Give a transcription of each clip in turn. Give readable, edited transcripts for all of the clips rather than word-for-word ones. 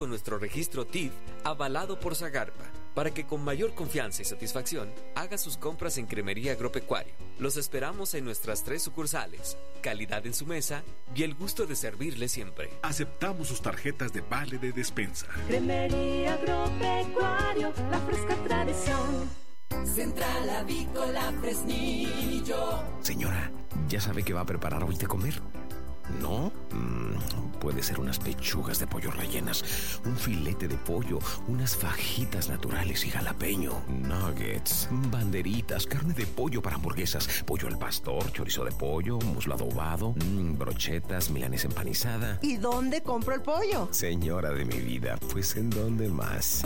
con nuestro registro TIF avalado por Zagarpa, para que con mayor confianza y satisfacción haga sus compras en Cremería Agropecuario. Los esperamos en nuestras 3 sucursales, calidad en su mesa y el gusto de servirle siempre. Aceptamos sus tarjetas de vale de despensa. Cremería Agropecuario, la fresca tradición. Central Avícola Fresnillo. Señora, ¿ya sabe qué va a preparar hoy de comer? ¿No? Puede ser unas pechugas de pollo rellenas, un filete de pollo, unas fajitas naturales y jalapeño, nuggets, banderitas, carne de pollo para hamburguesas, pollo al pastor, chorizo de pollo, muslo adobado, brochetas, milanesa empanizada. ¿Y dónde compro el pollo? Señora de mi vida, pues ¿en dónde más?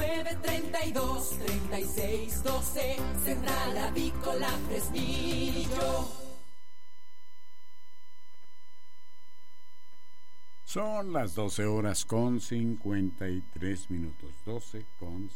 932-3612, Central Avícola Fresnillo. Son las 12 horas con 53 minutos, 12 con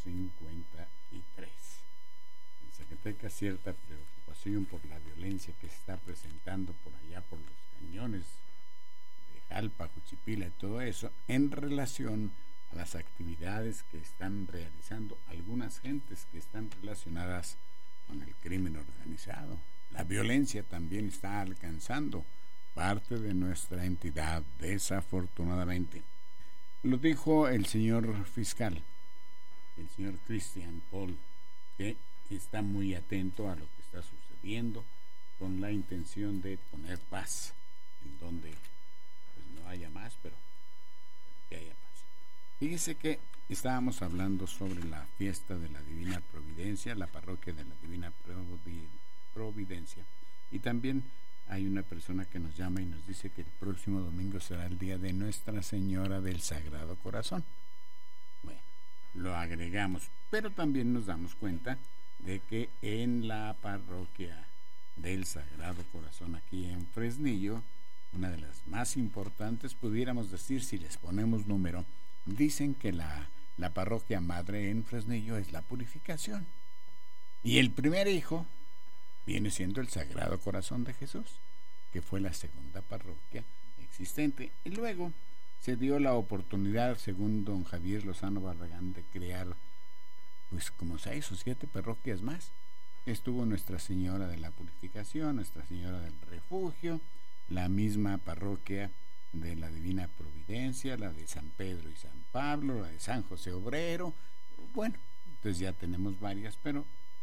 53. En Zacatecas cierta preocupación por la violencia que se está presentando por allá por los cañones de Jalpa, Juchipila y todo eso, en relación a las actividades que están realizando algunas gentes que están relacionadas con el crimen organizado. La violencia también está alcanzando parte de nuestra entidad, desafortunadamente. Lo dijo el señor fiscal, el señor Christian Paul, que está muy atento a lo que está sucediendo con la intención de poner paz en donde pues no haya más, pero que haya paz. Fíjese que estábamos hablando sobre la fiesta de la Divina Providencia, la parroquia de la Divina Providencia, y también hay una persona que nos llama y nos dice que el próximo domingo será el día de Nuestra Señora del Sagrado Corazón. Bueno, lo agregamos, pero también nos damos cuenta de que en la parroquia del Sagrado Corazón aquí en Fresnillo, una de las más importantes, pudiéramos decir, si les ponemos número, dicen que la parroquia madre en Fresnillo es la Purificación. Y el primer hijo viene siendo el Sagrado Corazón de Jesús, que fue la segunda parroquia existente. Y luego se dio la oportunidad, según don Javier Lozano Barragán, de crear pues como 6 o 7 parroquias más. Estuvo Nuestra Señora de la Purificación, Nuestra Señora del Refugio, la misma parroquia de la Divina Providencia, la de San Pedro y San Pablo, la de San José Obrero. Bueno, entonces ya tenemos varias, pero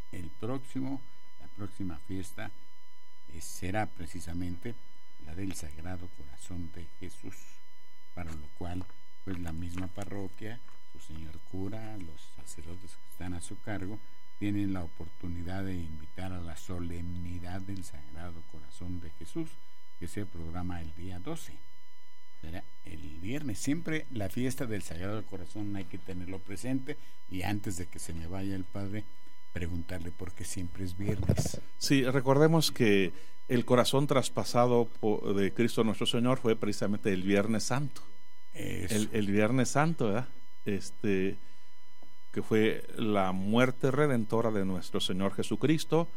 la próxima fiesta será precisamente la del Sagrado Corazón de Jesús, para lo cual pues la misma parroquia, su señor cura, los sacerdotes que están a su cargo, tienen la oportunidad de invitar a la solemnidad del Sagrado Corazón de Jesús, que se programa el día 12. Será el viernes. Siempre la fiesta del Sagrado Corazón hay que tenerlo presente, y antes de que se me vaya el padre, preguntarle por qué siempre es viernes. Sí, recordemos que el corazón traspasado de Cristo nuestro Señor fue precisamente el Viernes Santo. El Viernes Santo, ¿verdad? Que fue la muerte redentora de nuestro Señor Jesucristo,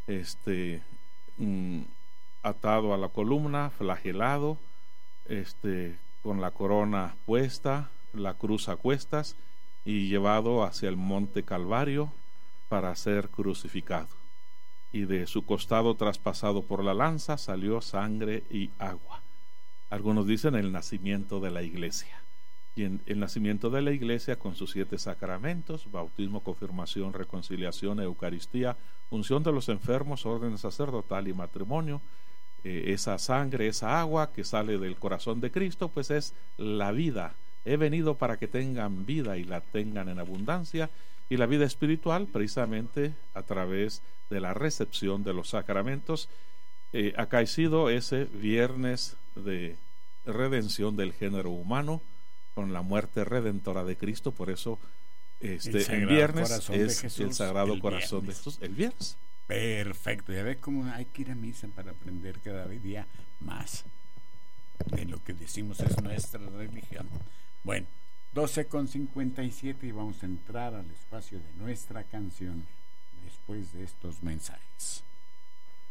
atado a la columna, flagelado, con la corona puesta, la cruz a cuestas, y llevado hacia el monte Calvario para ser crucificado. Y de su costado traspasado por la lanza salió sangre y agua. Algunos dicen el nacimiento de la iglesia. Y en el nacimiento de la iglesia, con sus 7 sacramentos: bautismo, confirmación, reconciliación, Eucaristía, unción de los enfermos, orden sacerdotal y matrimonio, esa sangre, esa agua que sale del corazón de Cristo, pues es la vida. He venido para que tengan vida y la tengan en abundancia. Y la vida espiritual, precisamente a través de la recepción de los sacramentos, acaecido ese viernes de redención del género humano con la muerte redentora de Cristo. Por eso en viernes es el Sagrado Corazón de Jesús, el viernes. Perfecto, ya ves cómo hay que ir a misa para aprender cada día más de lo que decimos es nuestra religión. Bueno, 12:57, y vamos a entrar al espacio de nuestra canción después de estos mensajes.